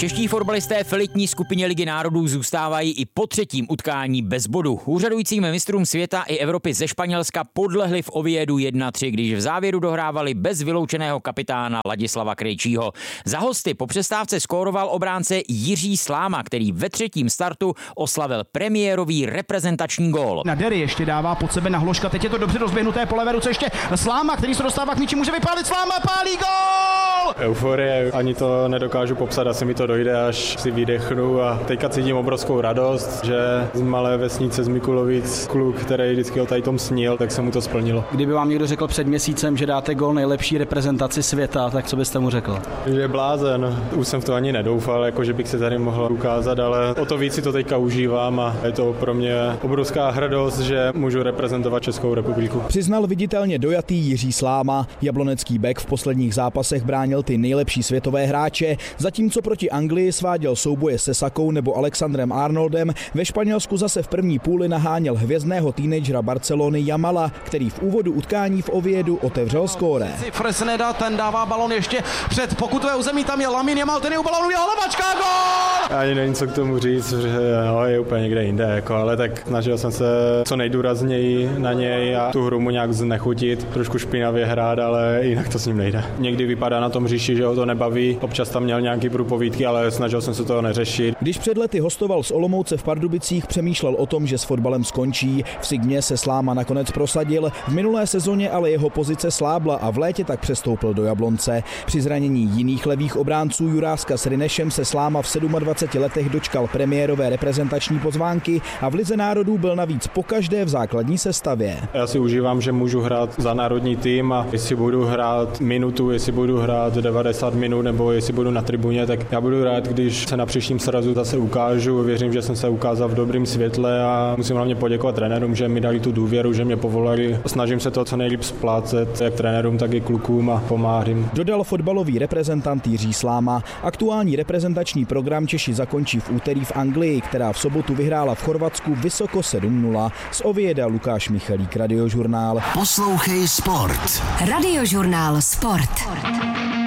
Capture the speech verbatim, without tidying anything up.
Čeští fotbalisté v elitní skupině Ligy národů zůstávají i po třetím utkání bez bodu. Úřadujícím mistrům světa i Evropy ze Španělska podlehli v Oviedu jedna tři, když v závěru dohrávali bez vyloučeného kapitána Ladislava Krejčího. Za hosty po přestávce skóroval obránce Jiří Sláma, který ve třetím startu oslavil premiérový reprezentační gól. Nadery ještě dává pod sebe na Hloška, teď je to dobře rozběhnuté po levé ruce ještě Sláma, který se dostává k míči, může vypálit, Sláma pálí gól! Euforie, ani to nedokážu popsat, asi mi to dojde, až si vydechnu a teďka cítím obrovskou radost, že z malé vesnice z Mikulovic kluk, který vždycky o tady tom snil, tak se mu to splnilo. Kdyby vám někdo řekl před měsícem, že dáte gól nejlepší reprezentaci světa, tak co byste mu řekl? Že je blázen, už jsem v to ani nedoufal, jako že bych se tady mohl ukázat, ale o to víc si to teďka užívám a je to pro mě obrovská hrdost, že můžu reprezentovat Českou republiku. Přiznal viditelně dojatý Jiří Sláma. Jablonecký bek v posledních zápasech bránil ty nejlepší světové hráče, zatímco proti Anglii sváděl souboje se Sakou nebo Alexandrem Arnoldem, ve Španělsku zase v první půli naháněl hvězdného teenagera Barcelony Jamala, který v úvodu utkání v Oviedu otevřel skóre. Fresneda, ten dává balon ještě před pokutové území, tam je Lamine Yamal, ten je u balonu, je hlavačka, gól! Ani nevím, co k tomu říct, že no, je úplně někde jinde, jako, ale tak snažil jsem se co nejdůrazněji na něj a tu hru mu nějak znechutit, trošku špinavě hrát, ale jinak to s ním nejde. Někdy vypadá na tom hřišti, že ho to nebaví, občas tam měl nějaký průpovídky, ale snažil jsem se toho neřešit. Když před lety hostoval z Olomouce v Pardubicích, přemýšlel o tom, že s fotbalem skončí. V Sigmě se Sláma nakonec prosadil, v minulé sezóně ale jeho pozice slábla a v létě tak přestoupil do Jablonce. Při zranění jiných levých obránců Juráska s Rinešem se Sláma v dvaceti sedmi letech dočkal premiérové reprezentační pozvánky a v Lize národů byl navíc pokaždé v základní sestavě. Já si užívám, že můžu hrát za národní tým a jestli budu hrát minutu, jestli budu hrát devadesát minut nebo jestli budu na tribuně, tak já budu rád, když se na příštím srazu zase ukážu. Věřím, že jsem se ukázal v dobrém světle a musím hlavně poděkovat trenérům, že mi dali tu důvěru, že mě povolali. Snažím se to co nejlíp splácet, jak trenérům, tak i klukům a pomáhám. Dodal fotbalový reprezentant Jiří Sláma. Aktuální reprezentační program Češi zakončí v úterý v Anglii, která v sobotu vyhrála v Chorvatsku vysoko sedm nula. Z Ovieda Lukáš Michalík, Radiožurnál. Poslouchej Sport. Radiožurnál Sport.